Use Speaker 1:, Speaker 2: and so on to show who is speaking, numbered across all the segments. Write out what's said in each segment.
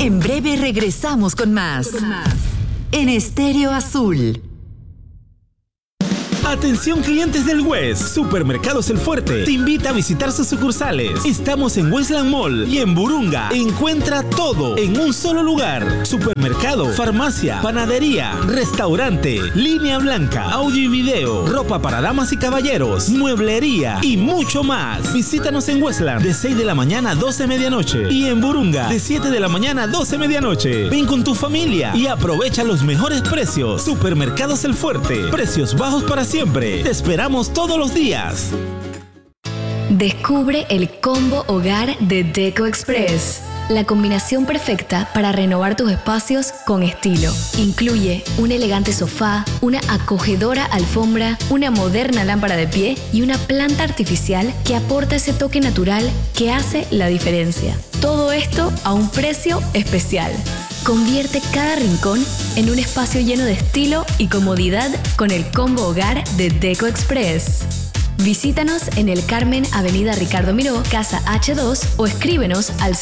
Speaker 1: En breve regresamos con más. En Estéreo Azul.
Speaker 2: Atención clientes del West, Supermercados El Fuerte te invita a visitar sus sucursales. Estamos en Westland Mall y en Burunga. Encuentra todo en un solo lugar. Supermercado, farmacia, panadería, restaurante, línea blanca, audio y video, ropa para damas y caballeros, mueblería y mucho más. Visítanos en Westland de 6 de la mañana a 12 de medianoche y en Burunga de 7 de la mañana a 12 de medianoche. Ven con tu familia y aprovecha los mejores precios. Supermercados El Fuerte, precios bajos para siempre. Te esperamos todos los días.
Speaker 3: Descubre el combo hogar de Deco Express. La combinación perfecta para renovar tus espacios con estilo. Incluye un elegante sofá, una acogedora alfombra, una moderna lámpara de pie y una planta artificial que aporta ese toque natural que hace la diferencia. Todo esto a un precio especial. Convierte cada rincón en un espacio lleno de estilo y comodidad con el combo hogar de Deco Express. Visítanos en El Carmen, Avenida Ricardo Miró, Casa H2 o escríbenos al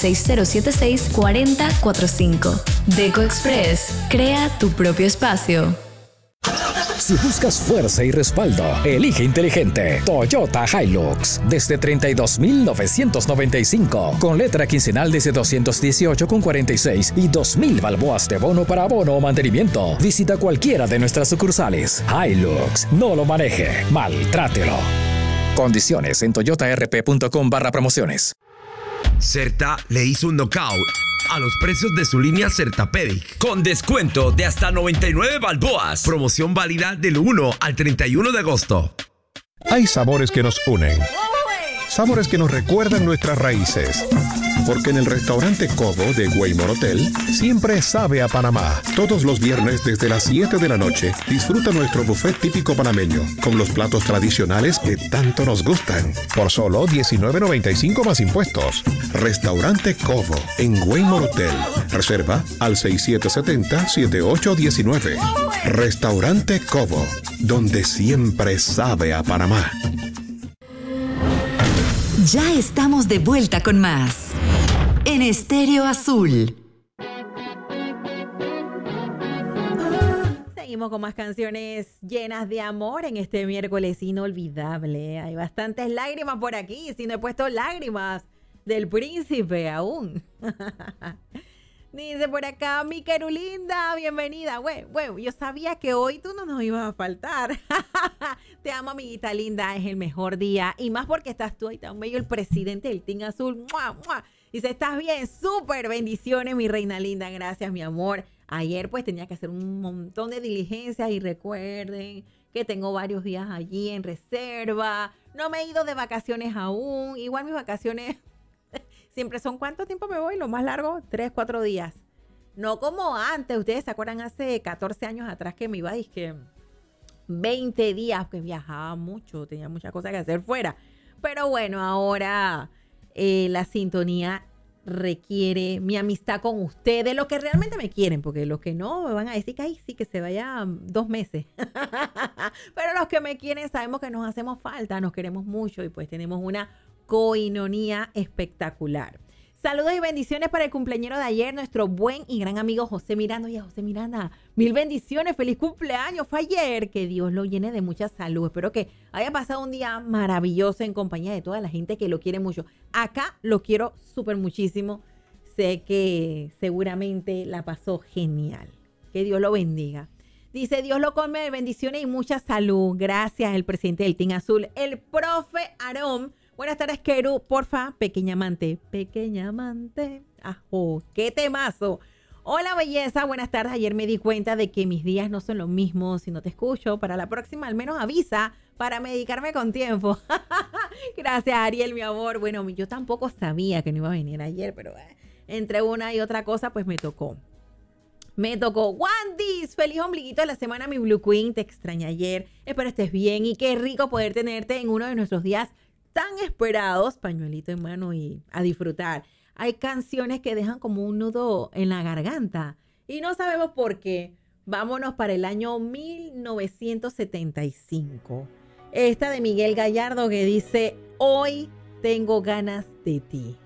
Speaker 3: 6076-4045. Deco Express, crea tu propio espacio.
Speaker 4: Si buscas fuerza y respaldo, elige inteligente. Toyota Hilux, desde $32,995, con letra quincenal desde $218,46 y 2,000 balboas de bono para abono o mantenimiento. Visita cualquiera de nuestras sucursales. Hilux, no lo maneje, maltrátelo. Condiciones en toyotarp.com/promociones.
Speaker 5: Certa le hizo un knockout a los precios de su línea Certapedic, con descuento de hasta 99 balboas. Promoción válida del 1 al 31 de agosto.
Speaker 6: Hay sabores que nos unen, sabores que nos recuerdan nuestras raíces. Porque en el restaurante Cobo de Waymore Hotel siempre sabe a Panamá. Todos los viernes desde las 7 de la noche disfruta nuestro buffet típico panameño con los platos tradicionales que tanto nos gustan. Por solo $19.95 más impuestos. Restaurante Cobo en Waymore Hotel. Reserva al 6770-7819. Restaurante Cobo, donde siempre sabe a Panamá.
Speaker 1: Ya estamos de vuelta con más. En Estéreo Azul.
Speaker 7: Seguimos con más canciones llenas de amor en este miércoles inolvidable. Hay bastantes lágrimas por aquí. Si no he puesto lágrimas del príncipe aún. Dice por acá, mi querulinda, bienvenida. Güey, yo sabía que hoy tú no nos ibas a faltar. Te amo, amiguita linda, es el mejor día. Y más porque estás tú ahí tan bello, el presidente del Team Azul. ¡Mua, mua! Dice, ¿estás bien? Súper bendiciones, mi reina linda. Gracias, mi amor. Ayer pues tenía que hacer un montón de diligencias y recuerden que tengo varios días allí en reserva. No me he ido de vacaciones aún. Igual mis vacaciones siempre son, ¿cuánto tiempo me voy? Lo más largo, 3, 4 días. No como antes. Ustedes se acuerdan hace 14 años atrás que me iba, dizque 20 días, que viajaba mucho, tenía muchas cosas que hacer fuera. Pero bueno, ahora la sintonía requiere mi amistad con ustedes, los que realmente me quieren, porque los que no me van a decir que ay, sí, que se vaya 2 meses. Pero los que me quieren sabemos que nos hacemos falta, nos queremos mucho y pues tenemos una coinonía espectacular. Saludos y bendiciones para el cumpleañero de ayer, nuestro buen y gran amigo José Miranda. Oye, José Miranda, 1000 bendiciones, feliz cumpleaños, fue ayer. Que Dios lo llene de mucha salud. Espero que haya pasado un día maravilloso en compañía de toda la gente que lo quiere mucho. Acá lo quiero súper muchísimo. Sé que seguramente la pasó genial. Que Dios lo bendiga. Dice, Dios lo colme de bendiciones y mucha salud. Gracias, el presidente del Team Azul, el profe Aarón. Buenas tardes, Keru. Porfa, pequeña amante. Pequeña amante. Ajo, qué temazo. Hola, belleza. Buenas tardes. Ayer me di cuenta de que mis días no son los mismos. Si no te escucho, para la próxima al menos avisa para medicarme con tiempo. Gracias, Ariel, mi amor. Bueno, yo tampoco sabía que no iba a venir ayer, pero entre una y otra cosa, pues me tocó. Wandis, feliz ombliguito de la semana, mi Blue Queen. Te extrañé ayer. Espero estés bien y qué rico poder tenerte en uno de nuestros días tan esperados, pañuelito en mano y a disfrutar. Hay canciones que dejan como un nudo en la garganta y no sabemos por qué. Vámonos para el año 1975. Esta de Miguel Gallardo que dice, hoy tengo ganas de ti.